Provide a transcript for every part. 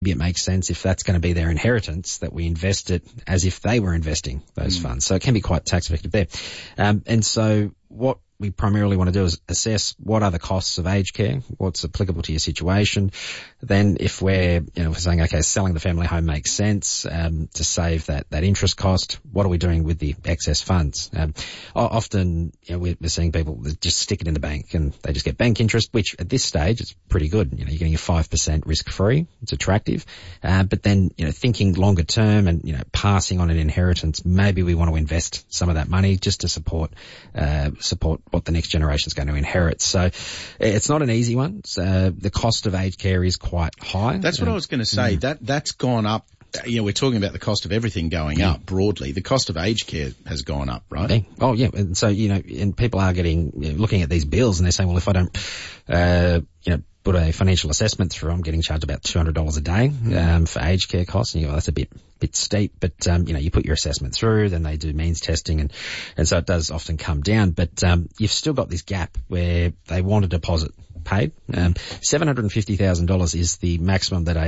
it makes sense if that's going to be their inheritance that we invest it as if they were investing those funds. So it can be quite tax effective there. And so what we primarily want to do is assess what are the costs of aged care, what's applicable to your situation. Then if we're saying, okay, selling the family home makes sense, to save that interest cost, what are we doing with the excess funds? Often, we're seeing people that just stick it in the bank and they just get bank interest, which at this stage is pretty good. You're getting a 5% risk free. It's attractive. But then, thinking longer term and, passing on an inheritance, maybe we want to invest some of that money just to support what the next generation is going to inherit. So it's not an easy one. The cost of aged care is quite high. That's what I was going to say. That's gone up. We're talking about the cost of everything going up broadly. The cost of aged care has gone up, right? Yeah. Oh, yeah. And so, and people are looking at these bills and they're saying, well, if I don't, put a financial assessment through, I'm getting charged about $200 a day, for aged care costs. And that's a bit steep, but, you put your assessment through, then they do means testing and so it does often come down, but, you've still got this gap where they want a deposit paid. $750,000 is the maximum that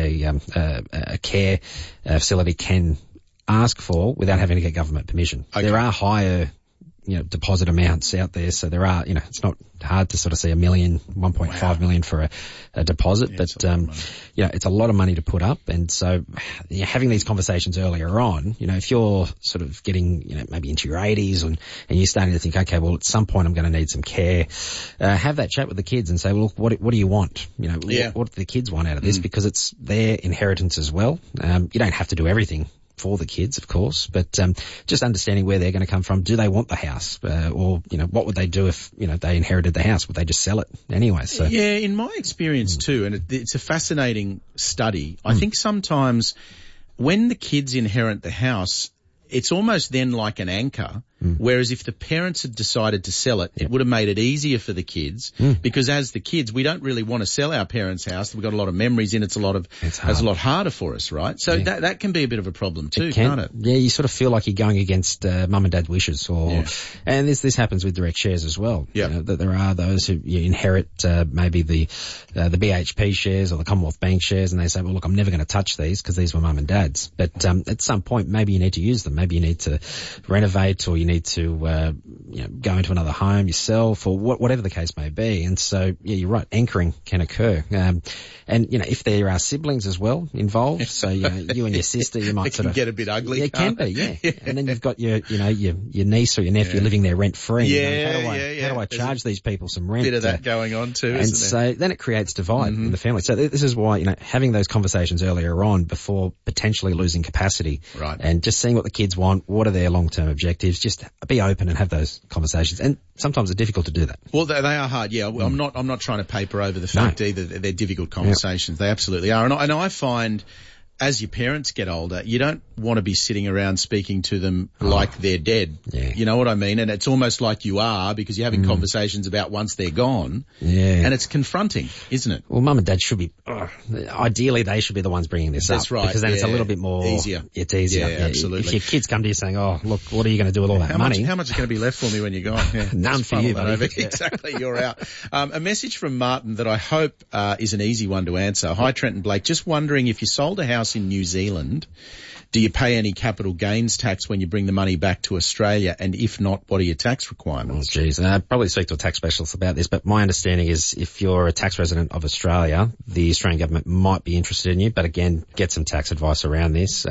a care facility can ask for without having to get government permission. Okay. There are higher deposit amounts out there. So there are, it's not hard to sort of see $1 million, $1.5 million for a deposit, but, it's a lot of money to put up. And so having these conversations earlier on, if you're sort of getting, maybe into your 80s and you're starting to think, okay, well, at some point I'm going to need some care, have that chat with the kids and say, well, what do you want? What do the kids want out of this? Because it's their inheritance as well. You don't have to do everything for the kids, of course, but just understanding where they're going to come from. Do they want the house? Or, what would they do if, they inherited the house? Would they just sell it anyway? So yeah, in my experience too, and it's a fascinating study, I think sometimes when the kids inherit the house, it's almost then like an anchor, whereas if the parents had decided to sell it, it would have made it easier for the kids, because as the kids, we don't really want to sell our parents' house. We've got a lot of memories in it. It's a lot harder for us, right? So that can be a bit of a problem too, can't it? Yeah, you sort of feel like you're going against mum and dad's wishes, and this happens with direct shares as well. Yeah, that there are those who inherit maybe the BHP shares or the Commonwealth Bank shares, and they say, well, look, I'm never going to touch these because these were mum and dad's. But at some point, maybe you need to use them. Maybe you need to renovate, or you need to go into another home yourself, or whatever the case may be. And so, yeah, you're right, anchoring can occur. And if there are siblings as well involved, so you and your sister, you might sort of get a bit ugly. Yeah, it can be, yeah. And then you've got your niece or your nephew living there rent free. Yeah, how do I charge these people some rent? Bit of that going on too, and so then it creates divide in the family. So this is why having those conversations earlier on before potentially losing capacity, right? And just seeing what the kids want, what are their long-term objectives, just be open and have those conversations. And sometimes it's difficult to do that. Well, they are hard. Yeah, I'm not trying to paper over the fact either that they're difficult conversations. They absolutely are. And I find, as your parents get older, you don't want to be sitting around speaking to them like they're dead. Yeah. You know what I mean? And it's almost like you are, because you're having conversations about once they're gone. Yeah. And it's confronting, isn't it? Well, mum and dad should be, ideally they should be the ones bringing this up. That's right. Because then it's a little bit more easier. It's easier. Yeah, absolutely. If your kids come to you saying, oh, look, what are you going to do with all that money? How much is going to be left for me when you're gone? Yeah, none for you, buddy. Exactly. You're out. A message from Martin that I hope is an easy one to answer. Hi, Trent and Blake. Just wondering, if you sold a house in New Zealand, do you pay any capital gains tax when you bring the money back to Australia? And if not, what are your tax requirements? Oh, geez. I'd probably speak to a tax specialist about this, but my understanding is if you're a tax resident of Australia, the Australian government might be interested in you, but again, get some tax advice around this,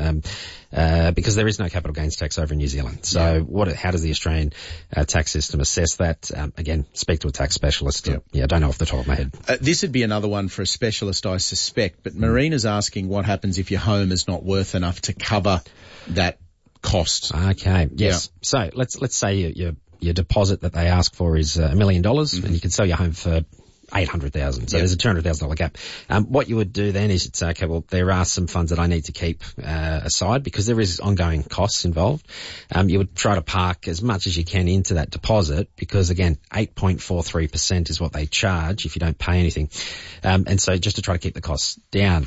because there is no capital gains tax over in New Zealand. So how does the Australian tax system assess that? Again, speak to a tax specialist. I don't know off the top of my head. This would be another one for a specialist, I suspect, but Marina's asking what happens if your home is not worth enough to cover that cost. Okay. Yes. Yeah. So let's say your deposit that they ask for is $1 million, and you can sell your home for $800,000. So there's a $200,000 gap. What you would do then is you'd say, okay, well, there are some funds that I need to keep aside because there is ongoing costs involved. You would try to park as much as you can into that deposit because, again, 8.43% is what they charge if you don't pay anything. And so just to try to keep the costs down.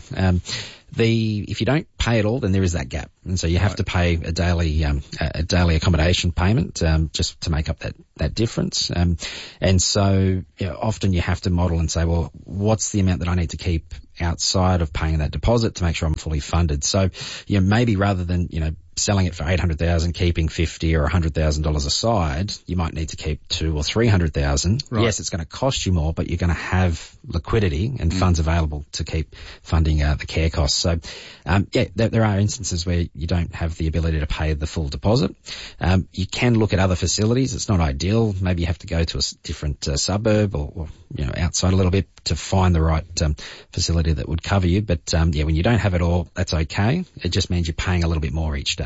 If you don't pay it all, then there is that gap. And so you have to pay a daily accommodation payment, just to make up that difference. And so, often you have to model and say, well, what's the amount that I need to keep outside of paying that deposit to make sure I'm fully funded. So, maybe rather than, selling it for $800,000, keeping $50,000 or $100,000 aside, you might need to keep $200,000 or $300,000. Right. Yes, it's going to cost you more, but you're going to have liquidity and funds available to keep funding the care costs. So, there are instances where you don't have the ability to pay the full deposit. You can look at other facilities. It's not ideal. Maybe you have to go to a different suburb or outside a little bit to find the right facility that would cover you. But when you don't have it all, that's okay. It just means you're paying a little bit more each day.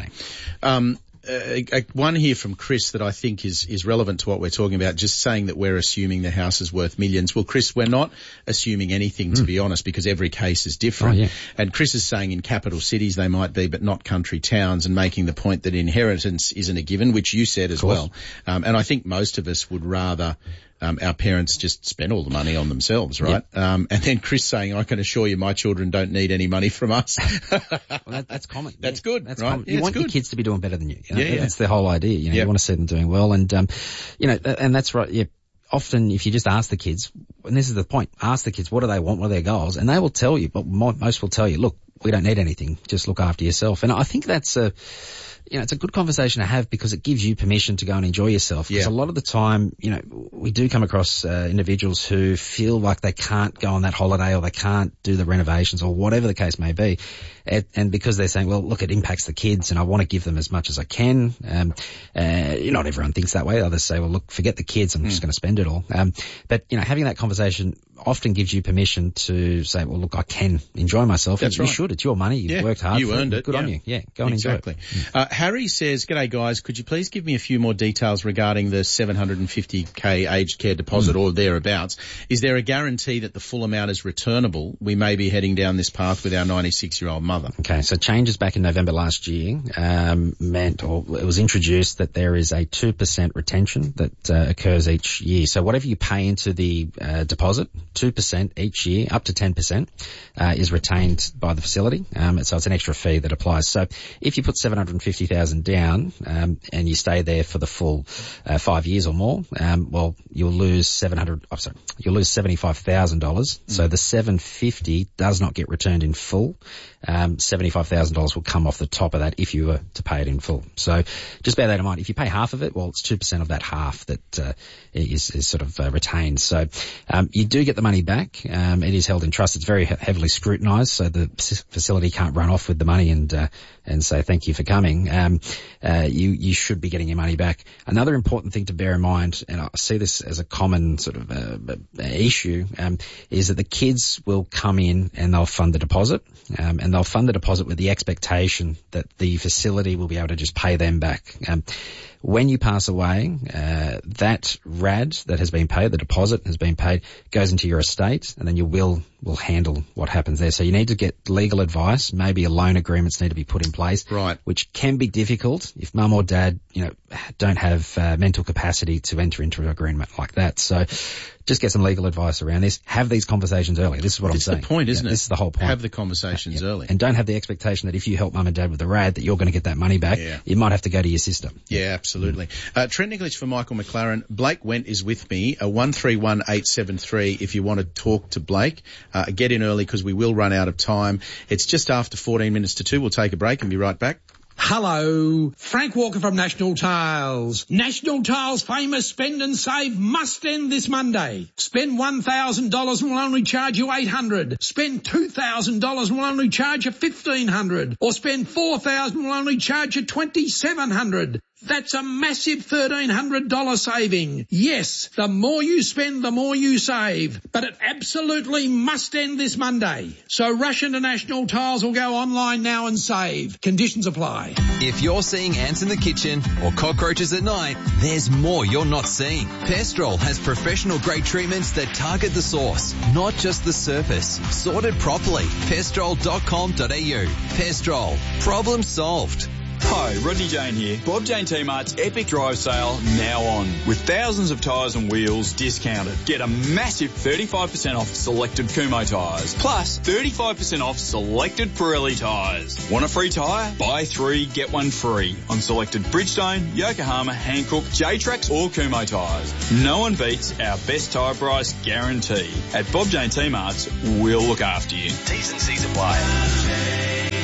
One here from Chris that I think is relevant to what we're talking about, just saying that we're assuming the house is worth millions. Well, Chris, we're not assuming anything, to be honest, because every case is different. Oh, yeah. And Chris is saying in capital cities they might be, but not country towns, and making the point that inheritance isn't a given, which you said as well. And I think most of us would rather our parents just spend all the money on themselves, right? Yep. And then Chris saying, I can assure you my children don't need any money from us. Well, that's common. That's good, that's right? Common. You want your kids to be doing better than you. That's the whole idea. You want to see them doing well. And, and that's right. Yeah. Often if you just ask the kids, and this is the point, ask the kids, what do they want? What are their goals? And they will tell you, but most will tell you, look, we don't need anything. Just look after yourself. And I think that's it's a good conversation to have because it gives you permission to go and enjoy yourself. Because a lot of the time, we do come across individuals who feel like they can't go on that holiday or they can't do the renovations or whatever the case may be. And because they're saying, well, look, it impacts the kids and I want to give them as much as I can. Not everyone thinks that way. Others say, well, look, forget the kids. I'm just going to spend it all. But having that conversation often gives you permission to say, well, look, I can enjoy myself. That's right. You should. It's your money. You've worked hard you for earned it. Good on you. Yeah, go and enjoy it. Harry says, g'day guys, could you please give me a few more details regarding the $750K aged care deposit or thereabouts? Is there a guarantee that the full amount is returnable? We may be heading down this path with our 96-year-old mother. Okay, so changes back in November last year meant, or it was introduced, that there is a 2% retention that occurs each year. So whatever you pay into the deposit, 2% each year, up to 10%, is retained by the facility. So it's an extra fee that applies. So if you put $750,000 down and you stay there for the full 5 years or more, well, you'll lose $75,000. So the $750 does not get returned in full. $75,000 will come off the top of that if you were to pay it in full. So just bear that in mind. If you pay half of it, well, it's 2% of that half that is sort of retained. So you do get the money back. It is held in trust. It's very heavily scrutinised, so the facility can't run off with the money and say thank you for coming. You should be getting your money back. Another important thing to bear in mind, and I see this as a common sort of issue, is that the kids will come in and they'll fund the deposit, and they'll fund the deposit with the expectation that the facility will be able to just pay them back. When you pass away, that RAD that has been paid, the deposit has been paid, goes into your estate, and then your will handle what happens there. So you need to get legal advice. Maybe loan agreements need to be put in place, right? Which can be difficult if mum or dad, don't have mental capacity to enter into an agreement like that. So just get some legal advice around this. Have these conversations early. This is what I'm saying. It's the point, isn't it? This is the whole point. Have the conversations early. And don't have the expectation that if you help mum and dad with the RAD that you're going to get that money back. Yeah. You might have to go to your sister. Yeah, absolutely. Trent Nicholas for Michael McLaren. Blake Went is with me. 131873 if you want to talk to Blake. Get in early because we will run out of time. It's just after 14 minutes to 2. We'll take a break and be right back. Hello, Frank Walker from National Tiles. National Tiles' famous Spend and Save must end this Monday. Spend $1,000 and we'll only charge you $800. Spend $2,000 and we'll only charge you $1,500. Or spend $4,000 and we'll only charge you $2,700. That's a massive $1,300 saving. Yes, the more you spend, the more you save. But it absolutely must end this Monday. So rush into National Tiles or go online now and save. Conditions apply. If you're seeing ants in the kitchen or cockroaches at night, there's more you're not seeing. Pestrol has professional-grade treatments that target the source, not just the surface. Sorted properly. Pestrol.com.au. Pestrol. Problem solved. Hi, Rodney Jane here. Bob Jane T-Mart's Epic Drive Sale now on. With thousands of tyres and wheels discounted. Get a massive 35% off selected Kumho tyres. Plus 35% off selected Pirelli tyres. Want a free tyre? Buy 3, get 1 free. On selected Bridgestone, Yokohama, Hankook, J-Trax or Kumho tyres. No one beats our best tyre price guarantee. At Bob Jane T-Mart's, we'll look after you. T's and C's apply.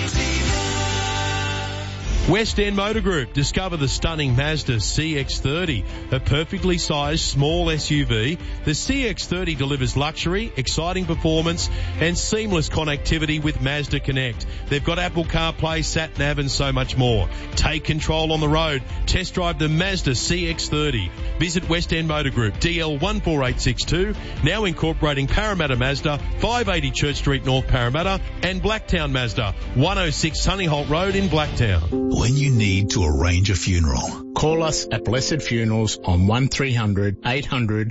West End Motor Group. Discover the stunning Mazda CX-30, a perfectly sized small SUV. The CX-30 delivers luxury, exciting performance and seamless connectivity with Mazda Connect. They've got Apple CarPlay, SatNav and so much more. Take control on the road. Test drive the Mazda CX-30. Visit West End Motor Group, DL 14862, now incorporating Parramatta Mazda, 580 Church Street, North Parramatta, and Blacktown Mazda, 106 Sunnyholt Road in Blacktown. When you need to arrange a funeral, call us at Blessed Funerals on 1300 800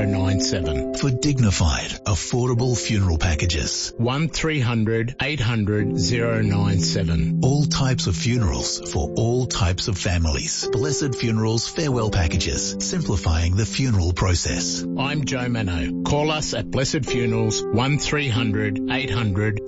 097 for dignified, affordable funeral packages. 1300 800 097. All types of funerals for all types of families. Blessed Funerals farewell packages, simplifying the funeral process. I'm Joe Mano. Call us at Blessed Funerals 1300 800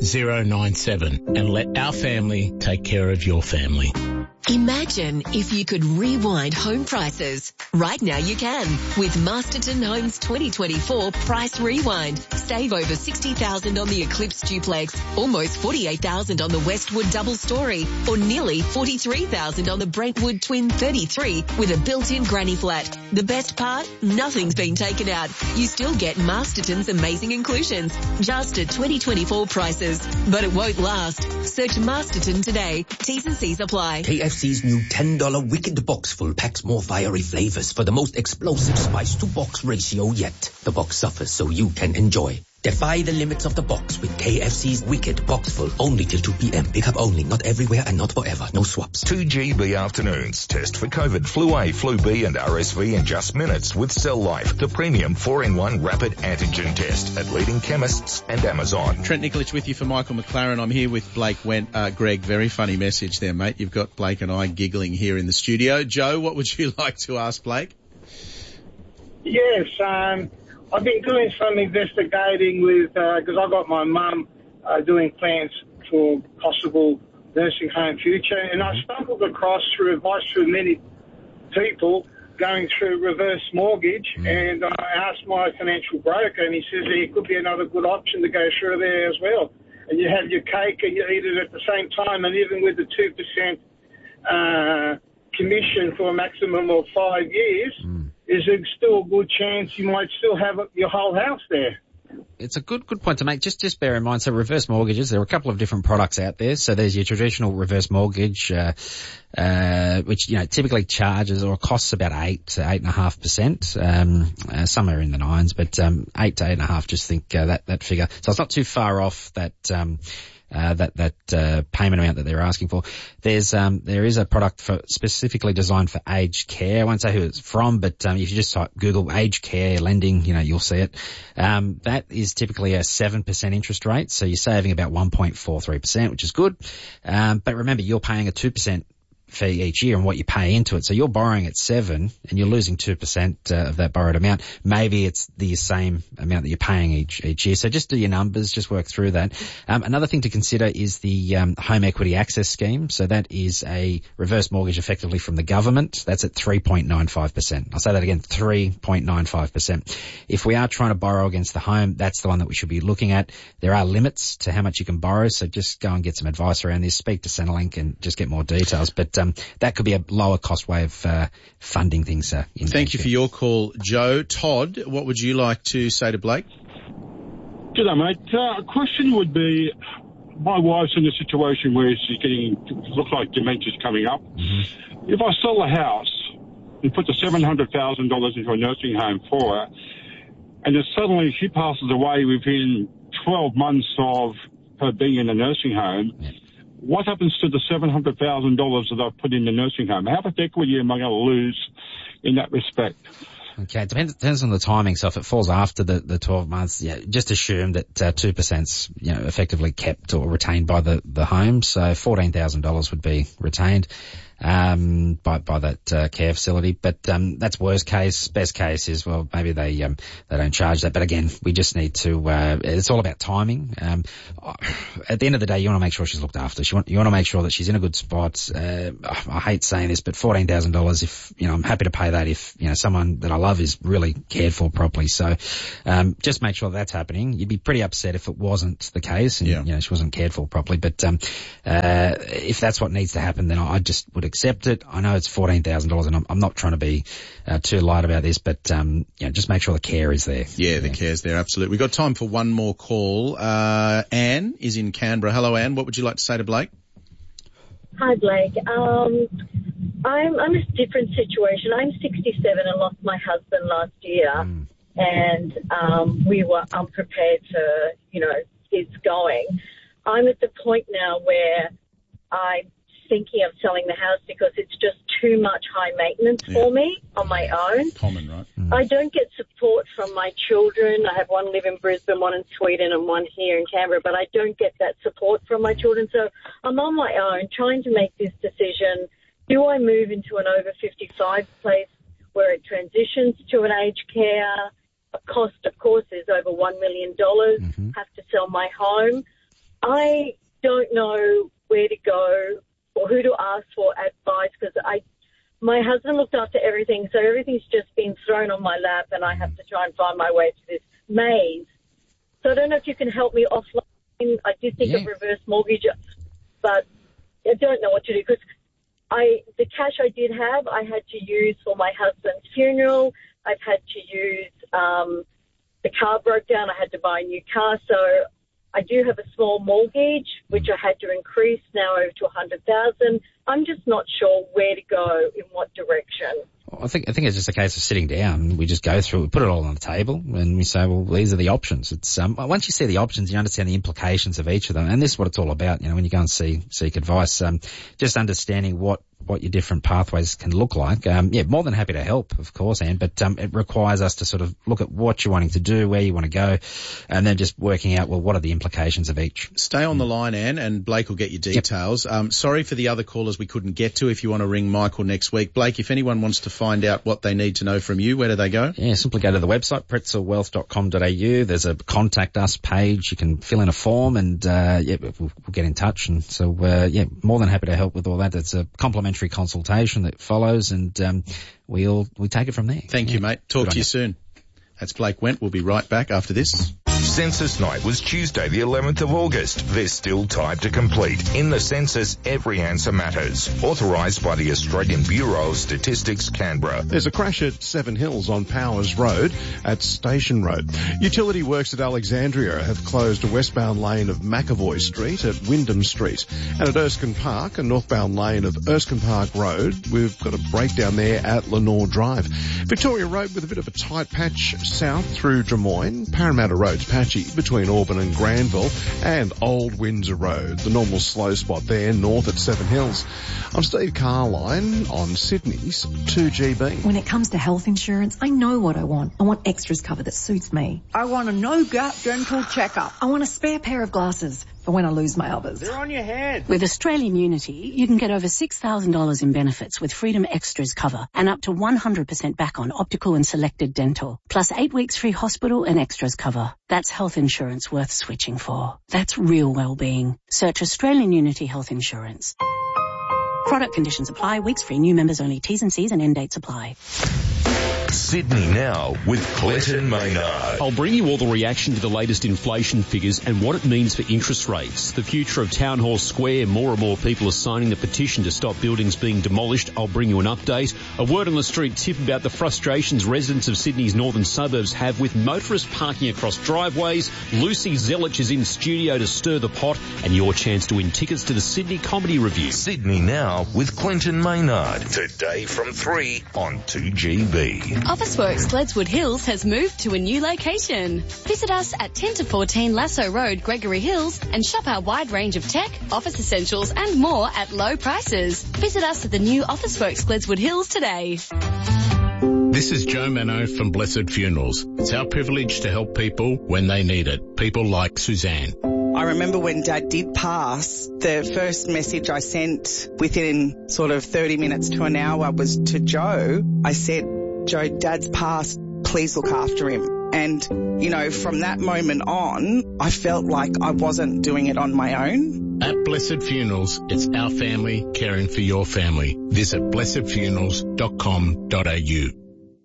097 and let our family take care of your family. Imagine if you could rewind home prices. Right now you can with Masterton Homes 2024 Price Rewind. Save over $60,000 on the Eclipse Duplex, almost $48,000 on the Westwood Double Story, or nearly $43,000 on the Brentwood Twin 33 with a built-in granny flat. The best part? Nothing's been taken out. You still get Masterton's amazing inclusions, just at 2024 prices. But it won't last. Search Masterton today. T's and C's apply. KFC's new $10 Wicked Box full packs more fiery flavors for the most explosive spice to box ratio yet. The box suffers so you can enjoy. Defy the limits of the box with KFC's Wicked Box full, only till 2 p.m. Pick up only, not everywhere and not forever. No swaps. 2GB afternoons. Test for COVID, flu A, flu B and RSV in just minutes with Cell Life, the premium 4-in-1 rapid antigen test at leading chemists and Amazon. Trent Nikolic with you for Michael McLaren. I'm here with Blake Greg. Very funny message there, mate. You've got Blake and I giggling here in the studio. Joe, what would you like to ask Blake? Yes, I've been doing some investigating with, because I got my mum doing plans for possible nursing home future, and I stumbled across through advice from many people going through reverse mortgage, and I asked my financial broker, and he says it could be another good option to go through there as well. And you have your cake and you eat it at the same time, and even with the 2% commission for a maximum of 5 years, is there still a good chance you might still have your whole house there? It's a good point to make. Just bear in mind, so reverse mortgages, there are a couple of different products out there. So there's your traditional reverse mortgage, which, typically charges or costs about 8 to 8.5%. Some are in the 9s, but 8 to 8.5, just think that figure. So it's not too far off that payment amount that they're asking for. There is a product specifically designed for aged care. I won't say who it's from, but if you just type Google aged care lending, you'll see it. That is typically a 7% interest rate, so you're saving about 1.43%, which is good. But remember, you're paying a 2% fee each year and what you pay into it. So you're borrowing at 7 and you're losing 2% of that borrowed amount. Maybe it's the same amount that you're paying each year. So just do your numbers, just work through that. Another thing to consider is the Home Equity Access Scheme. So that is a reverse mortgage effectively from the government. That's at 3.95%. I'll say that again, 3.95%. If we are trying to borrow against the home, that's the one that we should be looking at. There are limits to how much you can borrow, so just go and get some advice around this. Speak to Centrelink and just get more details. But that could be a lower cost way of funding things. Thank you for your call, Joe. Todd, what would you like to say to Blake? G'day, mate. A question would be, my wife's in a situation where she's looks like dementia's coming up. Mm-hmm. If I sell the house and put the $700,000 into a nursing home for her, and then suddenly she passes away within 12 months of her being in a nursing home, what happens to the $700,000 that I've put in the nursing home? How much equity am I going to lose in that respect? Okay, it depends on the timing. So if it falls after the 12 months, just assume that 2%'s effectively kept or retained by the home. So $14,000 would be retained. by that care facility. But that's worst case. Best case is, well, maybe they don't charge that. But again, we just need to. It's all about timing. At the end of the day, you want to make sure she's looked after. You want to make sure that she's in a good spot. I hate saying this, but $14,000. If I'm happy to pay that if someone that I love is really cared for properly. So just make sure that's happening. You'd be pretty upset if it wasn't the case and she wasn't cared for properly. But if that's what needs to happen, then I just would accept it. I know it's $14,000, and I'm not trying to be too light about this, but just make sure the care is there. Yeah, the care's there, absolutely. We've got time for one more call. Anne is in Canberra. Hello, Anne. What would you like to say to Blake? Hi, Blake. I'm in a different situation. I'm 67 and lost my husband last year, and we were unprepared for, kids going. I'm at the point now where I'm thinking of selling the house because it's just too much high maintenance for me on my own. Common, right? I don't get support from my children. I have one live in Brisbane, one in Sweden, and one here in Canberra, but I don't get that support from my children. So I'm on my own trying to make this decision. Do I move into an over 55 place where it transitions to an aged care? A cost, of course, is over $1 million. Have to sell my home. I don't know where to go or who to ask for advice because my husband looked after everything, so everything's just been thrown on my lap and I have to try and find my way through this maze. So I don't know if you can help me offline. I did think of reverse mortgage, but I don't know what to do because the cash I did have, I had to use for my husband's funeral. I've had to use, the car broke down. I had to buy a new car. So I do have a small mortgage, which I had to increase now over to $100,000. I'm just not sure where to go, in what direction. I think it's just a case of sitting down. We just go through, we put it all on the table, and we say, well, these are the options. It's once you see the options, you understand the implications of each of them, and this is what it's all about. When you go and seek advice, just understanding what your different pathways can look like. More than happy to help, of course, Anne, but it requires us to sort of look at what you're wanting to do, where you want to go, and then just working out, well, what are the implications of each. Stay on the line, Anne, and Blake will get your details. Sorry for the other callers we couldn't get to. If you want to ring Michael next week, Blake, if anyone wants to find out what they need to know from you, where do they go? Yeah, simply go to the website, pretzelwealth.com.au. There's a contact us page. You can fill in a form and, we'll get in touch. And so, more than happy to help with all that. It's a complimentary consultation that follows, and we take it from there. Thank you, mate. Talk to you soon. That's Blake Wendt. We'll be right back after this. Census night was Tuesday the 11th of August. There's still time to complete. In the census, every answer matters. Authorised by the Australian Bureau of Statistics, Canberra. There's a crash at Seven Hills on Powers Road at Station Road. Utility works at Alexandria have closed a westbound lane of McAvoy Street at Wyndham Street. And at Erskine Park, a northbound lane of Erskine Park Road, we've got a breakdown there at Lenore Drive. Victoria Road with a bit of a tight patch south through Drummoyne. Parramatta Road's patchy between Auburn and Granville, and Old Windsor Road, the normal slow spot there north at Seven Hills. I'm Steve Carline on Sydney's 2GB. When it comes to health insurance, I know what I want. I want extras cover that suits me. I want a no-gap dental checkup. I want a spare pair of glasses for when I lose my others. They're on your head. With Australian Unity, you can get over $6,000 in benefits with Freedom Extras cover and up to 100% back on optical and selected dental, plus 8 weeks free hospital and extras cover. That's health insurance worth switching for. That's real well-being. Search Australian Unity Health Insurance. Product conditions apply. Weeks free. New members only. T's and C's and end dates apply. Sydney Now with Clinton Maynard. I'll bring you all the reaction to the latest inflation figures and what it means for interest rates. The future of Town Hall Square. More and more people are signing the petition to stop buildings being demolished. I'll bring you an update. A word on the street tip about the frustrations residents of Sydney's northern suburbs have with motorists parking across driveways. Lucy Zelich is in studio to stir the pot, and your chance to win tickets to the Sydney Comedy Review. Sydney Now with Clinton Maynard. Today from 3 on 2GB. Officeworks Gledswood Hills has moved to a new location. Visit us at 10 to 14 Lasso Road, Gregory Hills, and shop our wide range of tech, office essentials and more at low prices. Visit us at the new Officeworks Gledswood Hills today. This is Joe Mano from Blessed Funerals. It's our privilege to help people when they need it. People like Suzanne. I remember when Dad did pass, the first message I sent within sort of 30 minutes to an hour was to Joe. I said, Joe, Dad's passed, please look after him. And, you know, from that moment on, I felt like I wasn't doing it on my own. At Blessed Funerals, it's our family caring for your family. Visit blessedfunerals.com.au.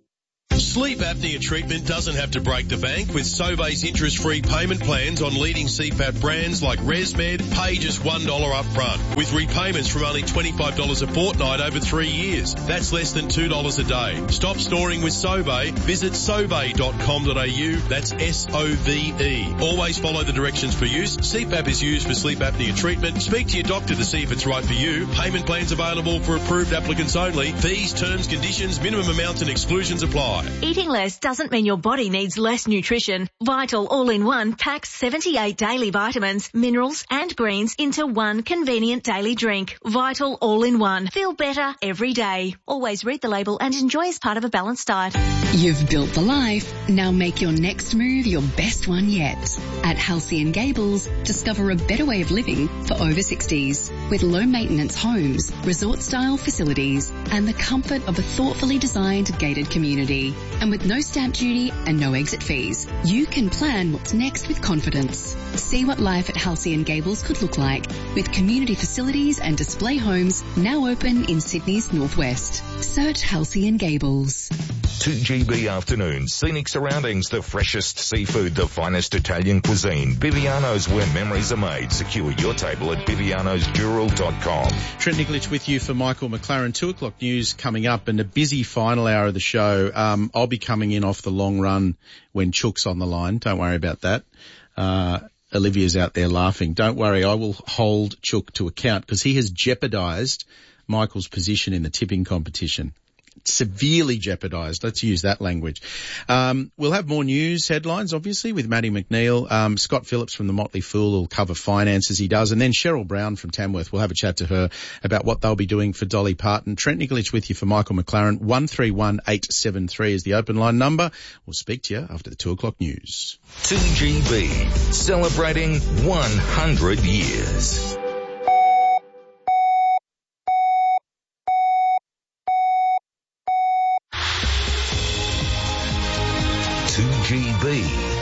Sleep apnea treatment doesn't have to break the bank with Sobeys interest-free payment plans on leading CPAP brands like ResMed, pay just $1 up front, with repayments from only $25 a fortnight over 3 years. That's less than $2 a day. Stop snoring with Sobey. Visit sobey.com.au. That's S-O-V-E. Always follow the directions for use. CPAP is used for sleep apnea treatment. Speak to your doctor to see if it's right for you. Payment plans available for approved applicants only. Fees, terms, conditions, minimum amounts and exclusions apply. Eating less doesn't mean your body needs less nutrition. Vital All-in-One packs 78 daily vitamins, minerals and greens into one convenient daily drink. Vital All-in-One. Feel better every day. Always read the label and enjoy as part of a balanced diet. You've built the life. Now make your next move your best one yet. At Halcyon and Gables, discover a better way of living for over 60s with low maintenance homes, resort style facilities and the comfort of a thoughtfully designed gated community. And with no stamp duty and no exit fees, you can plan what's next with confidence. See what life at Halcyon Gables could look like with community facilities and display homes now open in Sydney's northwest. Search Halcyon Gables. 2GB afternoons, scenic surroundings, the freshest seafood, the finest Italian cuisine. Bibiano's, where memories are made. Secure your table at bibianosdural.com. Trent Nicholich with you for Michael McLaren. 2 o'clock news coming up and a busy final hour of the show. I'll be coming in off the long run when Chook's on the line. Don't worry about that. Olivia's out there laughing. Don't worry, I will hold Chook to account because he has jeopardised Michael's position in the tipping competition. Severely jeopardised. Let's use that language. We'll have more news headlines, obviously, with Maddie McNeil. Scott Phillips from the Motley Fool will cover finance as he does. And then Cheryl Brown from Tamworth. We'll have a chat to her about what they'll be doing for Dolly Parton. Trent Nicholich with you for Michael McLaren. 131873 is the open line number. We'll speak to you after the 2 o'clock news. 2GB, celebrating 100 years. GB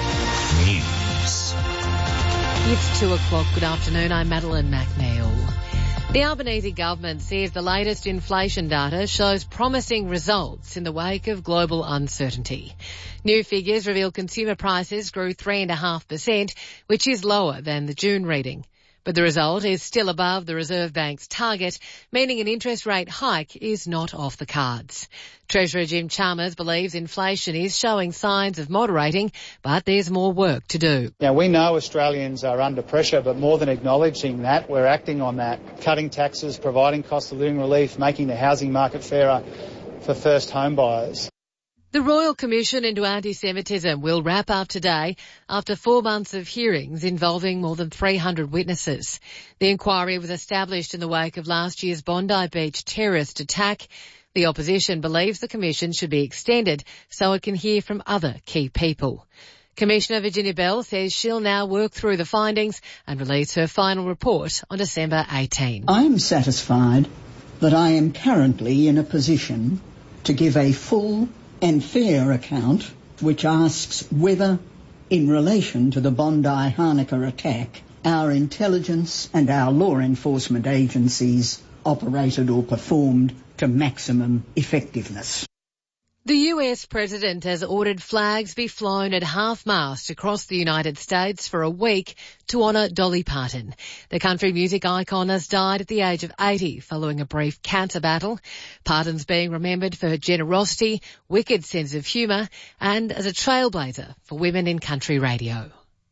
News. It's 2 o'clock. Good afternoon. I'm Madeline McNeil. The Albanese government says the latest inflation data shows promising results in the wake of global uncertainty. New figures reveal consumer prices grew 3.5%, which is lower than the June reading. But the result is still above the Reserve Bank's target, meaning an interest rate hike is not off the cards. Treasurer Jim Chalmers believes inflation is showing signs of moderating, but there's more work to do. Now, we know Australians are under pressure, but more than acknowledging that, we're acting on that. Cutting taxes, providing cost of living relief, making the housing market fairer for first home buyers. The Royal Commission into Anti-Semitism will wrap up today after 4 months of hearings involving more than 300 witnesses. The inquiry was established in the wake of last year's Bondi Beach terrorist attack. The opposition believes the commission should be extended so it can hear from other key people. Commissioner Virginia Bell says she'll now work through the findings and release her final report on December 18. I'm satisfied that I am currently in a position to give a full and fair account which asks whether, in relation to the Bondi Hanukkah attack, our intelligence and our law enforcement agencies operated or performed to maximum effectiveness. The US president has ordered flags be flown at half-mast across the United States for a week to honour Dolly Parton. The country music icon has died at the age of 80 following a brief cancer battle. Parton's being remembered for her generosity, wicked sense of humour and as a trailblazer for women in country radio.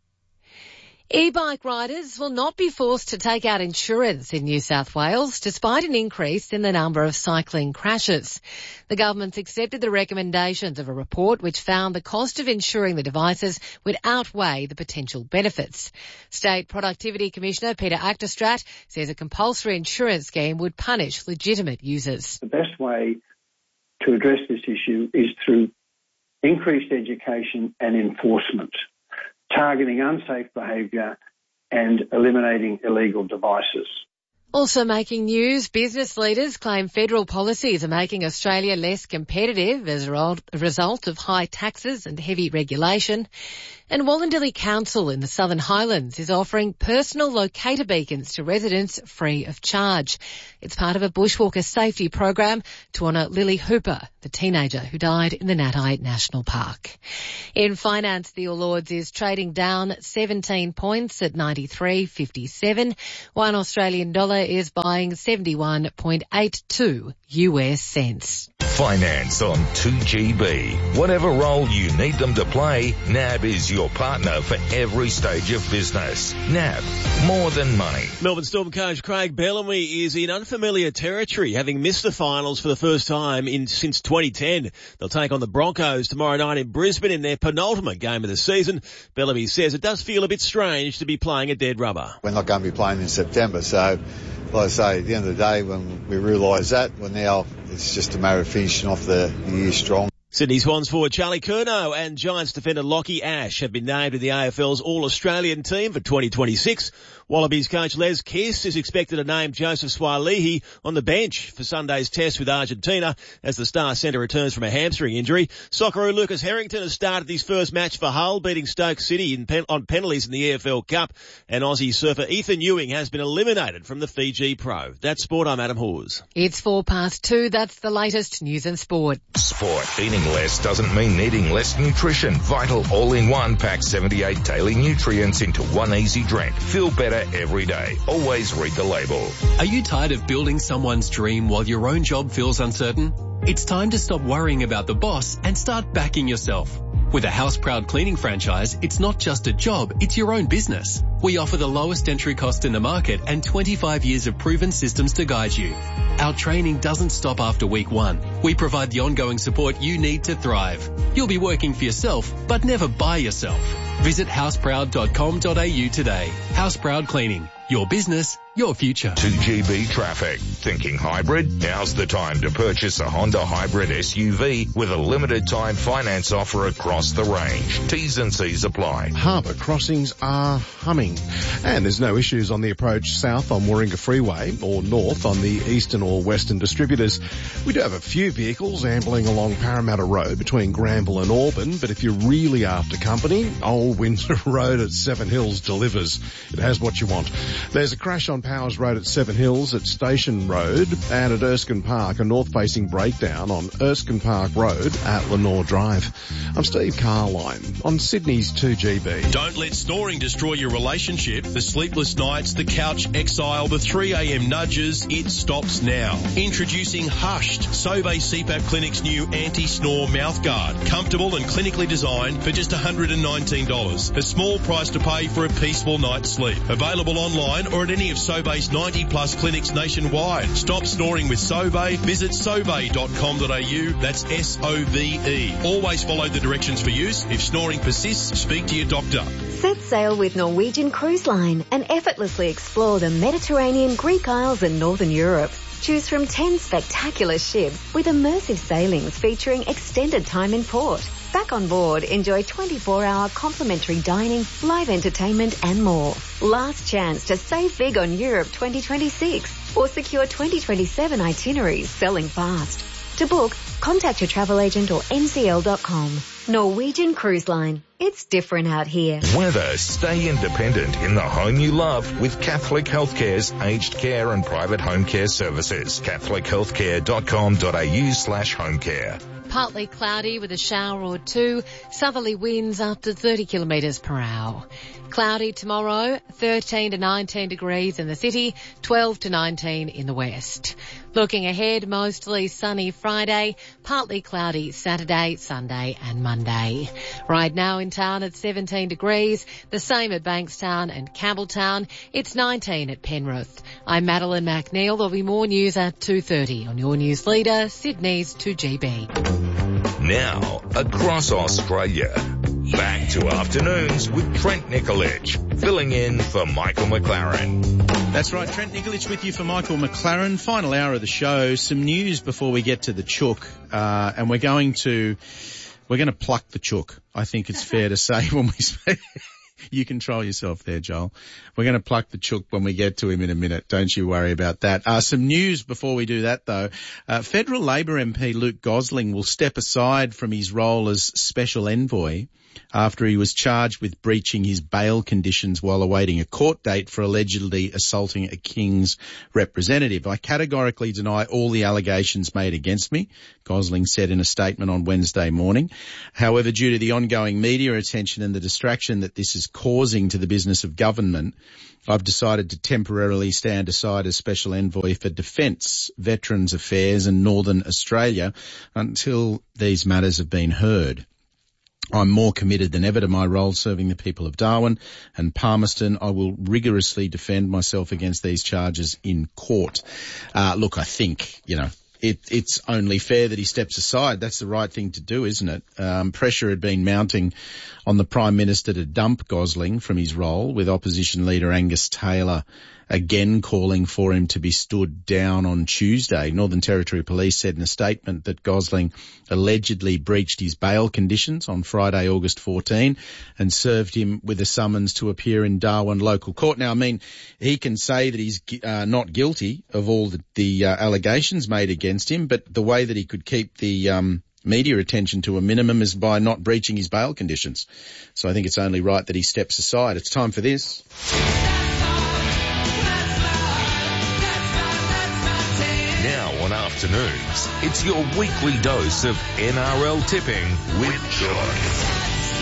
E-bike riders will not be forced to take out insurance in New South Wales despite an increase in the number of cycling crashes. The government's accepted the recommendations of a report which found the cost of insuring the devices would outweigh the potential benefits. State Productivity Commissioner Peter Achterstraat says a compulsory insurance scheme would punish legitimate users. The best way to address this issue is through increased education and enforcement, targeting unsafe behaviour and eliminating illegal devices. Also making news, business leaders claim federal policies are making Australia less competitive as a result of high taxes and heavy regulation. And Wallandilly Council in the Southern Highlands is offering personal locator beacons to residents free of charge. It's part of a bushwalker safety program to honour Lily Hooper, the teenager who died in the Natai National Park. In finance, the All Ords is trading down 17 points at 93.57. One Australian dollar is buying 71.82 US cents. Finance on 2GB. Whatever role you need them to play, NAB is your partner for every stage of business. NAB, more than money. Melbourne Storm coach Craig Bellamy is in unfamiliar territory, having missed the finals for the first time since 2010. They'll take on the Broncos tomorrow night in Brisbane in their penultimate game of the season. Bellamy says it does feel a bit strange to be playing a dead rubber. We're not going to be playing in September, so like I say, at the end of the day, when we realise that, it's just a matter of finishing off the year strong. Sydney Swans forward Charlie Curnow and Giants defender Lockie Ash have been named to the AFL's All-Australian team for 2026. Wallabies coach Les Kiss is expected to name Joseph Sualihi on the bench for Sunday's test with Argentina as the star centre returns from a hamstring injury. Socceroo Lucas Harrington has started his first match for Hull, beating Stoke City on penalties in the EFL Cup. And Aussie surfer Ethan Ewing has been eliminated from the Fiji Pro. That's sport. I'm Adam Hawes. It's 2:04. That's the latest news and sport. Sport. Eating less doesn't mean needing less nutrition. Vital All-in-One packs 78 daily nutrients into one easy drink. Feel better every day. Always read the label. Are you tired of building someone's dream while your own job feels uncertain? It's time to stop worrying about the boss and start backing yourself. With a House Proud cleaning franchise, it's not just a job, it's your own business. We offer the lowest entry cost in the market and 25 years of proven systems to guide you. Our training doesn't stop after week 1. We provide the ongoing support you need to thrive. You'll be working for yourself, but never by yourself. Visit houseproud.com.au today. House Proud Cleaning. Your business, your future. 2GB traffic. Thinking hybrid? Now's the time to purchase a Honda hybrid SUV with a limited time finance offer across the range. T's and C's apply. Harbour crossings are humming, and there's no issues on the approach south on Warringah Freeway or north on the eastern or western distributors. We do have a few vehicles ambling along Parramatta Road between Granville and Auburn, but if you're really after company, Old Windsor Road at Seven Hills delivers. It has what you want. There's a crash on Powers Road at Seven Hills at Station Road, and at Erskine Park, a north-facing breakdown on Erskine Park Road at Lenore Drive. I'm Steve Carline on Sydney's 2GB. Don't let snoring destroy your relationship. The sleepless nights, the couch exile, the 3 a.m. nudges, it stops now. Introducing Hushed, Sobey CPAP Clinic's new anti-snore mouthguard. Comfortable and clinically designed for just $119. A small price to pay for a peaceful night's sleep. Available online or at any of Sobey's 90 plus clinics nationwide. Stop snoring with Sobey. Visit sobey.com.au. That's SOVE. Always follow the directions for use. If snoring persists, speak to your doctor. Set sail with Norwegian Cruise Line and effortlessly explore the Mediterranean, Greek Isles and Northern Europe. Choose from 10 spectacular ships with immersive sailings featuring extended time in port. Back on board, enjoy 24-hour complimentary dining, live entertainment and more. Last chance to save big on Europe 2026 or secure 2027 itineraries selling fast. To book, contact your travel agent or ncl.com. Norwegian Cruise Line. It's different out here. Weather. Stay independent in the home you love with Catholic Healthcare's aged care and private home care services. catholichealthcare.com.au/homecare. Partly cloudy with a shower or two. Southerly winds up to 30 kilometres per hour. Cloudy tomorrow, 13 to 19 degrees in the city, 12 to 19 in the west. Looking ahead, mostly sunny Friday, partly cloudy Saturday, Sunday and Monday. Right now in town at 17 degrees, the same at Bankstown and Campbelltown. It's 19 at Penrith. I'm Madeline McNeil. There'll be more news at 2:30 on your news leader, Sydney's 2GB. Now, across Australia. Back to afternoons with Trent Nikolic, filling in for Michael McLaren. That's right, Trent Nikolic with you for Michael McLaren. Final hour of the show. Some news before we get to the chook, and we're going to pluck the chook. I think it's fair to say when we speak. You control yourself there, Joel. We're going to pluck the chook when we get to him in a minute. Don't you worry about that. Some news before we do that, though. Federal Labor MP Luke Gosling will step aside from his role as special envoy after he was charged with breaching his bail conditions while awaiting a court date for allegedly assaulting a King's representative. I categorically deny all the allegations made against me, Gosling said in a statement on Wednesday morning. However, due to the ongoing media attention and the distraction that this is causing to the business of government, I've decided to temporarily stand aside as Special Envoy for Defence, Veterans Affairs and Northern Australia until these matters have been heard. I'm more committed than ever to my role serving the people of Darwin and Palmerston. I will rigorously defend myself against these charges in court. Look, I think, it's only fair that he steps aside. That's the right thing to do, isn't it? Pressure had been mounting on the Prime Minister to dump Gosling from his role, with Opposition Leader Angus Taylor again calling for him to be stood down on Tuesday. Northern Territory Police said in a statement that Gosling allegedly breached his bail conditions on Friday, August 14, and served him with a summons to appear in Darwin local court. Now, I mean, he can say that he's not guilty of all the allegations made against him, but the way that he could keep the media attention to a minimum is by not breaching his bail conditions. So I think it's only right that he steps aside. It's time for this. Now on Afternoons, it's your weekly dose of NRL tipping with John.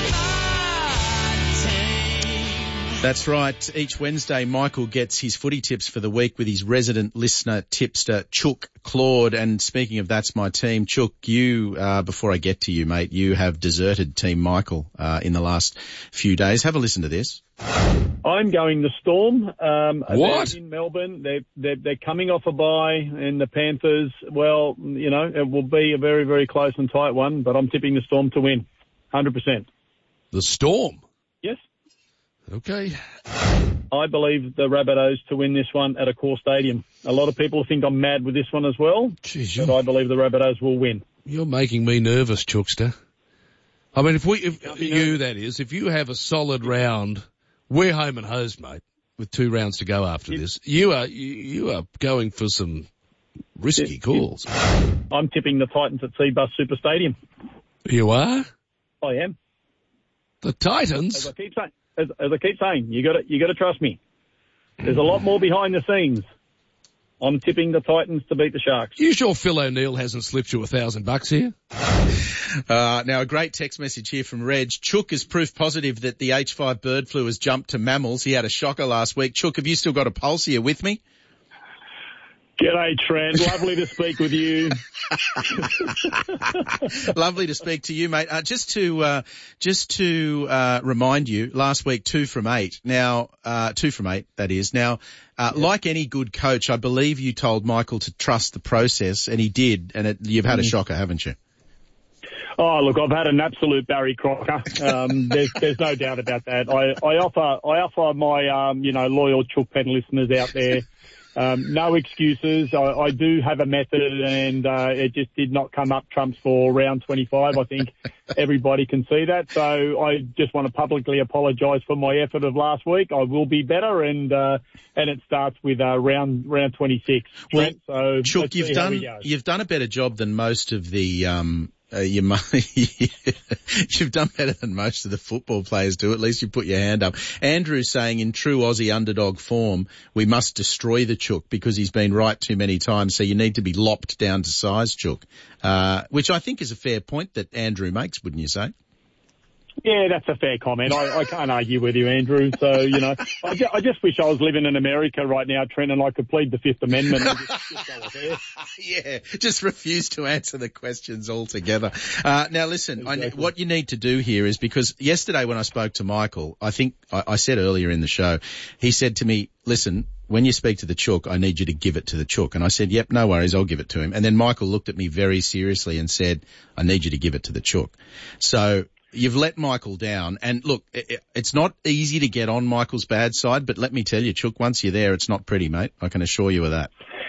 That's right. Each Wednesday, Michael gets his footy tips for the week with his resident listener tipster, Chook Claude. And speaking of that's my team, Chook, you, before I get to you, mate, you have deserted Team Michael in the last few days. Have a listen to this. I'm going the Storm. What? They're in Melbourne. They're coming off a bye, and the Panthers, well, it will be a very, very close and tight one, but I'm tipping the Storm to win, 100%. The Storm? Yes. Okay. I believe the Rabbitohs to win this one at Accor Stadium. A lot of people think I'm mad with this one as well, Jeez, but I believe the Rabbitohs will win. You're making me nervous, Chookster. I mean, if you have a solid round, we're home and hosed, mate, with 2 rounds to go after this. You are going for some risky calls. I'm tipping the Titans at Seabus Super Stadium. You are? I am. The Titans? As I keep saying, you got to trust me. There's a lot more behind the scenes. I'm tipping the Titans to beat the Sharks. You sure Phil O'Neill hasn't slipped you $1,000 here? Now a great text message here from Reg. Chook is proof positive that the H5 bird flu has jumped to mammals. He had a shocker last week. Chook, have you still got a pulse here with me? G'day, Trent. Lovely to speak with you. Lovely to speak to you, mate. Just to remind you, last week 2 from 8. Now, 2 from 8, that is. Now, like any good coach, I believe you told Michael to trust the process, and he did. And you've had a shocker, haven't you? Oh, look, I've had an absolute Barry Crocker. There's no doubt about that. I offer my loyal Chook Pen listeners out there. No excuses. I do have a method, and it just did not come up trumps for round 25. I think everybody can see that. So I just want to publicly apologise for my effort of last week. I will be better, and it starts with round 26. Well, so Chook, you've done a better job than most of the you've done better than most of the football players do. At least you put your hand up. Andrew's saying in true Aussie underdog form, we must destroy the Chook because he's been right too many times. So you need to be lopped down to size, Chook, which I think is a fair point that Andrew makes, wouldn't you say? Yeah, that's a fair comment. I can't argue with you, Andrew. So, I just wish I was living in America right now, Trent, and I could plead the Fifth Amendment and just go there. Yeah, just refuse to answer the questions altogether. Now listen, exactly. What you need to do here is, because yesterday when I spoke to Michael, I think I said earlier in the show, he said to me, listen, when you speak to the Chook, I need you to give it to the Chook. And I said, yep, no worries, I'll give it to him. And then Michael looked at me very seriously and said, I need you to give it to the Chook. So you've let Michael down. And look, it's not easy to get on Michael's bad side, but let me tell you, Chook, once you're there, it's not pretty, mate. I can assure you of that.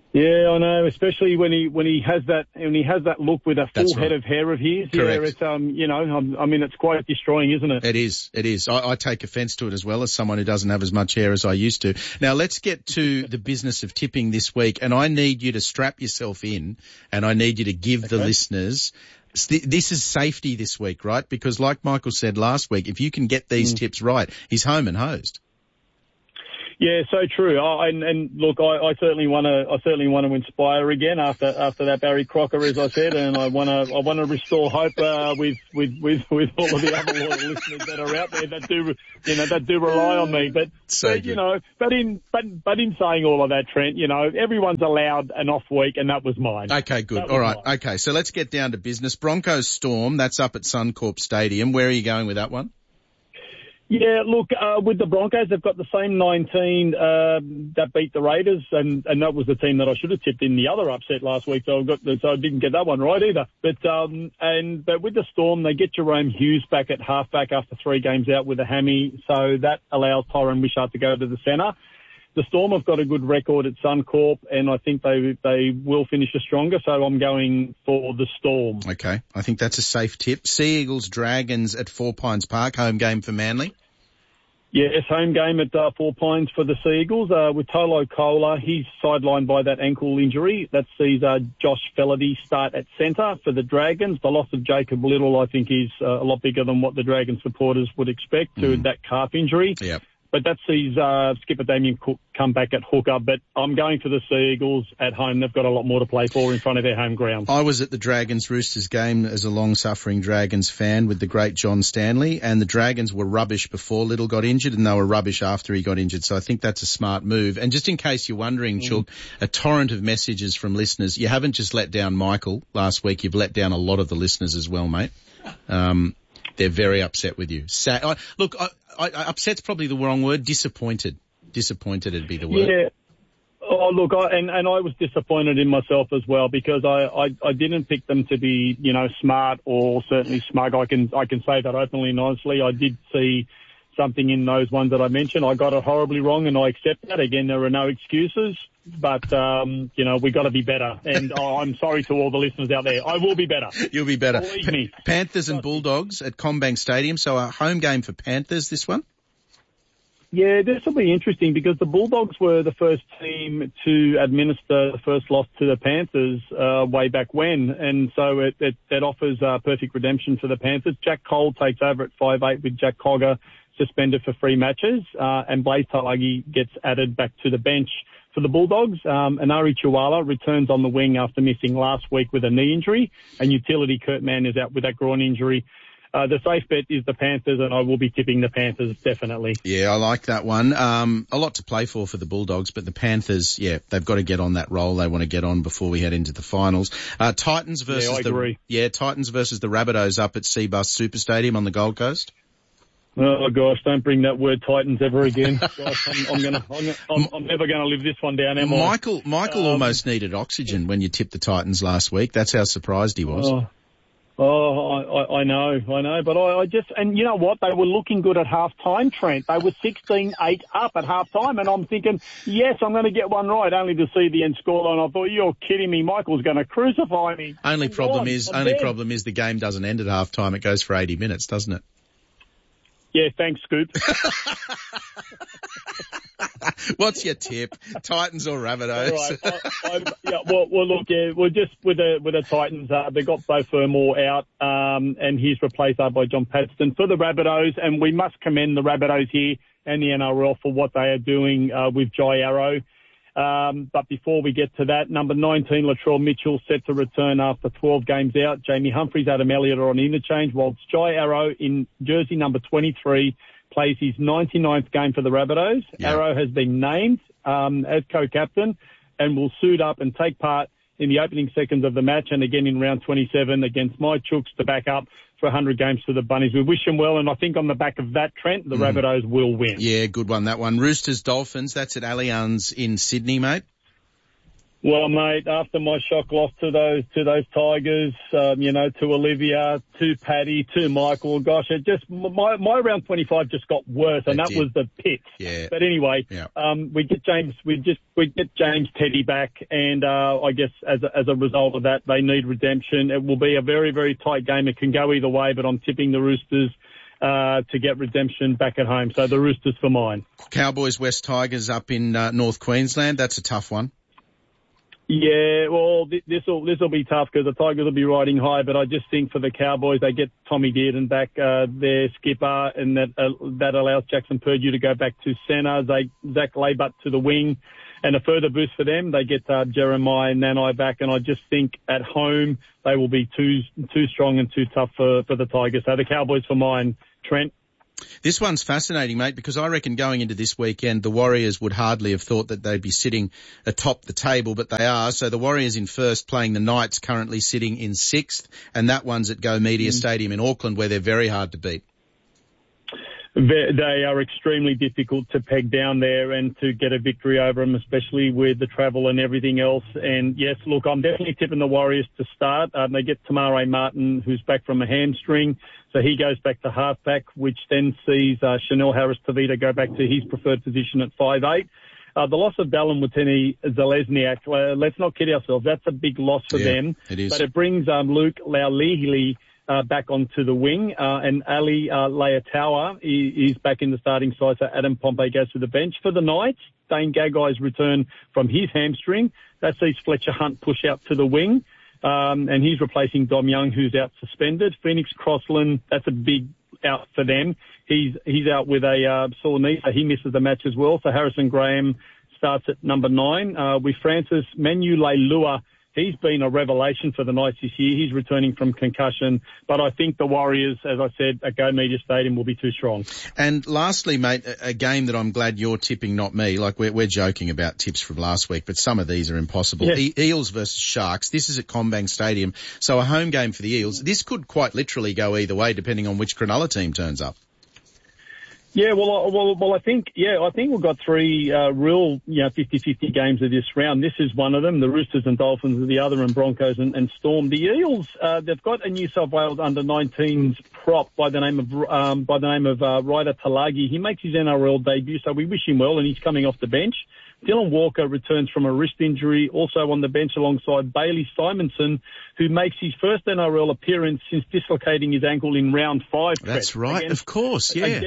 Yeah, I know, especially when he has that look with a full head of hair of his. Correct. Yeah, it's it's quite destroying, isn't it? It is. I take offence to it as well as someone who doesn't have as much hair as I used to. Now let's get to the business of tipping this week, and I need you to strap yourself in, and I need you to give the listeners. This is safety this week, right? Because like Michael said last week, if you can get these tips right, he's home and hosed. Yeah, so true. And look, I certainly want to inspire again after that Barry Crocker, as I said, and I want to restore hope with all of the other loyal listeners that are out there that do rely on me. But in saying all of that, Trent, everyone's allowed an off week, and that was mine. Okay, good. All right. Mine. Okay, so let's get down to business. Broncos Storm, that's up at Suncorp Stadium. Where are you going with that one? Yeah, look, with the Broncos, they've got the same 19 that beat the Raiders, and that was the team that I should have tipped in the other upset last week, so I didn't get that one right either. But with the Storm, they get Jerome Hughes back at halfback after 3 games out with a hammy, so that allows Tyron Wishart to go to the centre. The Storm have got a good record at Suncorp, and I think they will finish a stronger, so I'm going for the Storm. Okay, I think that's a safe tip. Sea Eagles Dragons at Four Pines Park, home game for Manly. Yes, home game at Four Pines for the Sea Eagles. With Tolo Kola, he's sidelined by that ankle injury. That sees Josh Felaty start at centre for the Dragons. The loss of Jacob Little, I think, is a lot bigger than what the Dragon supporters would expect to that calf injury. Yep. But that sees skipper Damien Cook come back at hooker. But I'm going for the Sea Eagles at home. They've got a lot more to play for in front of their home ground. I was at the Dragons-Roosters game as a long-suffering Dragons fan with the great John Stanley, and the Dragons were rubbish before Little got injured, and they were rubbish after he got injured. So I think that's a smart move. And just in case you're wondering, Chook, a torrent of messages from listeners. You haven't just let down Michael last week. You've let down a lot of the listeners as well, mate. They're very upset with you. Upset's probably the wrong word. Disappointed. Disappointed would be the word. Yeah. Oh, look, I was disappointed in myself as well because I didn't pick them to be, smart or certainly smug. I can say that openly and honestly. I did see something in those ones that I mentioned. I got it horribly wrong, and I accept that. Again, there are no excuses. But, we got to be better. And I'm sorry to all the listeners out there. I will be better. You'll be better. Believe me. Panthers and Bulldogs at CommBank Stadium. So a home game for Panthers, this one? Yeah, this will be interesting because the Bulldogs were the first team to administer the first loss to the Panthers way back when. And so it offers perfect redemption for the Panthers. Jack Cole takes over at 5'8" with Jack Cogger suspended for 3 matches. And Blaze Talagi gets added back to the bench. For the Bulldogs, Anari Chihuahua returns on the wing after missing last week with a knee injury, and utility Kurt Mann is out with that groin injury. The safe bet is the Panthers, and I will be tipping the Panthers, definitely. Yeah, I like that one. A lot to play for the Bulldogs, but the Panthers, they've got to get on that roll. They want to get on before we head into the finals. Titans versus Titans versus the Rabbitohs up at Seabus Super Stadium on the Gold Coast. Oh gosh, don't bring that word Titans ever again. Gosh, I'm never gonna live this one down, am I? Michael almost needed oxygen when you tipped the Titans last week. That's how surprised he was. I know, but I just, and you know what? They were looking good at half-time, Trent. They were 16-8 up at half-time, and I'm thinking, yes, I'm going to get one right, only to see the end scoreline. I thought, you're kidding me. Michael's going to crucify me. Only problem is the game doesn't end at half-time. It goes for 80 minutes, doesn't it? Yeah, thanks, Scoop. What's your tip? Titans or Rabbitohs? Right. We're just with the Titans. They got Beau Fermor out, and he's replaced by John Paxton for the Rabbitohs, and we must commend the Rabbitohs here and the NRL for what they are doing with Jai Arrow. But before we get to that, number 19, Latrell Mitchell, set to return after 12 games out. Jamie Humphries, Adam Elliott are on interchange, whilst Jai Arrow in jersey number 23 plays his 99th game for the Rabbitohs. Yeah. Arrow has been named as co-captain and will suit up and take part in the opening seconds of the match and again in round 27 against my Chooks to back up for 100 games for the Bunnies. We wish them well, and I think on the back of that, Trent, the Rabbitohs will win. Yeah, good one, that one. Roosters Dolphins, that's at Allianz in Sydney, mate. Well, mate, after my shock loss to those Tigers, to Olivia, to Paddy, to Michael, gosh, it just my round 25 just got worse, and that was the pits. Yeah. But anyway, we get James Teddy back, and I guess as a result of that, they need redemption. It will be a very, very tight game. It can go either way, but I'm tipping the Roosters to get redemption back at home. So the Roosters for mine. Cowboys West Tigers up in North Queensland. That's a tough one. Yeah, well, this will be tough because the Tigers will be riding high, but I just think for the Cowboys, they get Tommy Dearden back, their skipper, and that allows Jackson Purdue to go back to centre, Zach Laybutt to the wing, and a further boost for them. They get Jeremiah Nanai back, and I just think at home they will be too strong and too tough for the Tigers. So the Cowboys for mine, Trent. This one's fascinating, mate, because I reckon going into this weekend, the Warriors would hardly have thought that they'd be sitting atop the table, but they are. So the Warriors in first, playing the Knights, currently sitting in sixth, and that one's at Go Media Stadium in Auckland, where they're very hard to beat. They are extremely difficult to peg down there and to get a victory over them, especially with the travel and everything else. And yes, look, I'm definitely tipping the Warriors to start. They get Tamare Martin, who's back from a hamstring. So he goes back to halfback, which then sees Chanel Harris-Tavita go back to his preferred position at 5'8". The loss of Ballon Watene Zalesniak, let's not kid ourselves, that's a big loss for them. It is. But it brings Luke Laulihili back onto the wing, and Ali Leataua is back in the starting side, so Adam Pompey goes to the bench. For the Knights, Dane Gagai's return from his hamstring. That sees Fletcher Hunt push out to the wing, and he's replacing Dom Young, who's out suspended. Phoenix Crossland, that's a big out for them. He's out with a sore knee, so he misses the match as well. So Harrison Graham starts at number 9. With Francis Manu Leilua, he's been a revelation for the Knights this year. He's returning from concussion. But I think the Warriors, as I said, at Go Media Stadium will be too strong. And lastly, mate, a game that I'm glad you're tipping, not me. Like, we're joking about tips from last week, but some of these are impossible. Yes. Eels versus Sharks. This is at CommBank Stadium. So a home game for the Eels. This could quite literally go either way, depending on which Cronulla team turns up. Yeah, well, I think we've got 3 real, 50-50 games of this round. This is one of them. The Roosters and Dolphins are the other, and Broncos and Storm. The Eels, they've got a New South Wales under-19s prop by the name of Ryder Talagi. He makes his NRL debut, so we wish him well, and he's coming off the bench. Dylan Walker returns from a wrist injury, also on the bench alongside Bailey Simonson, who makes his first NRL appearance since dislocating his ankle in round 5. That's right, of course, yeah.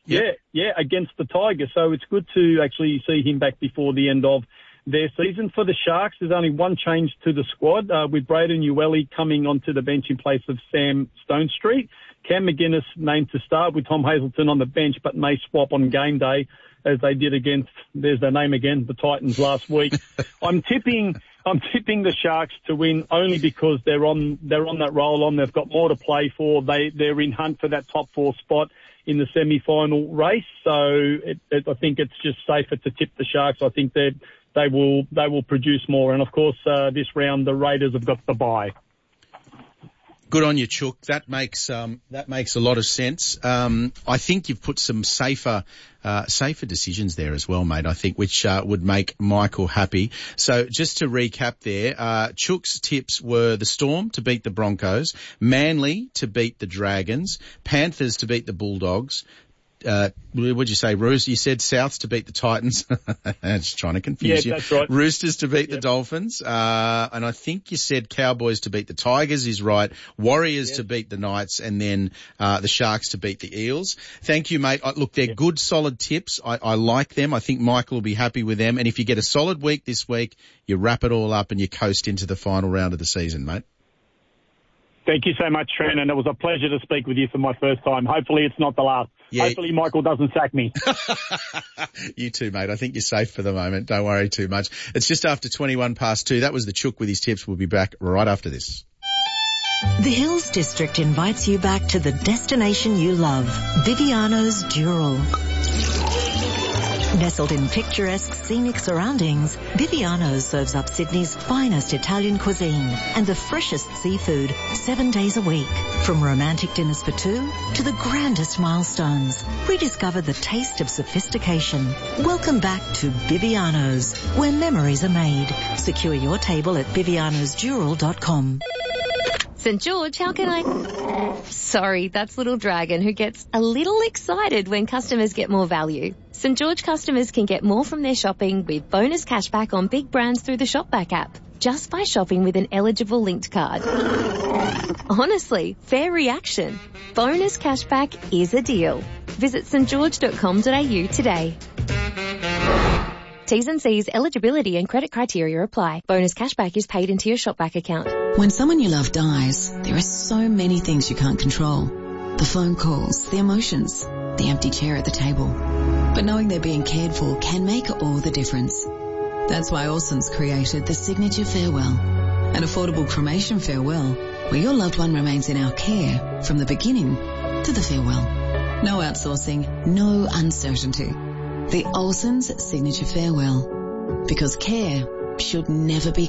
Against the Tigers. So it's good to actually see him back before the end of their season. For the Sharks, there's only one change to the squad, with Braden Ueli coming onto the bench in place of Sam Stonestreet. Cam McGuinness named to start with Tom Hazelton on the bench, but may swap on game day as they did against, there's their name again, the Titans last week. I'm tipping the Sharks to win only because they're on that roll on. They've got more to play for. They're in hunt for that top 4 spot in the semi-final race. So I think it's just safer to tip the Sharks. I think they will produce more. And of course, this round the Raiders have got the bye. Good on you, Chook. That makes a lot of sense. I think you've put some safer decisions there as well, mate, I think, which would make Michael happy. So just to recap there, Chook's tips were the Storm to beat the Broncos, Manly to beat the Dragons, Panthers to beat the Bulldogs, what'd you say, Roos? You said Souths to beat the Titans. Just trying to confuse you. That's right. Roosters to beat the Dolphins. And I think you said Cowboys to beat the Tigers is right. Warriors to beat the Knights, and then the Sharks to beat the Eels. Thank you, mate. Look, they're good, solid tips. I like them. I think Michael will be happy with them. And if you get a solid week this week, you wrap it all up and you coast into the final round of the season, mate. Thank you so much, Trent, and it was a pleasure to speak with you for my first time. Hopefully it's not the last. Yeah. Hopefully Michael doesn't sack me. You too, mate. I think you're safe for the moment. Don't worry too much. It's just after 2:21. That was the Chook with his tips. We'll be back right after this. The Hills District invites you back to the destination you love, Viviano's Dural. Nestled in picturesque scenic surroundings, Viviano's serves up Sydney's finest Italian cuisine and the freshest seafood 7 days a week. From romantic dinners for two to the grandest milestones, rediscover the taste of sophistication. Welcome back to Viviano's, where memories are made. Secure your table at vivianosdural.com. St. George, how can I... Sorry, that's Little Dragon, who gets a little excited when customers get more value. St. George customers can get more from their shopping with bonus cashback on big brands through the Shopback app, just by shopping with an eligible linked card. Honestly, fair reaction. Bonus cashback is a deal. Visit stgeorge.com.au today. T's and C's, eligibility and credit criteria apply. Bonus cashback is paid into your Shopback account. When someone you love dies, there are so many things you can't control. The phone calls, the emotions, the empty chair at the table. But knowing they're being cared for can make all the difference. That's why Orson's created the Signature Farewell, an affordable cremation farewell where your loved one remains in our care from the beginning to the farewell. No outsourcing, no uncertainty. The Olsen's Signature Farewell. Because care should never be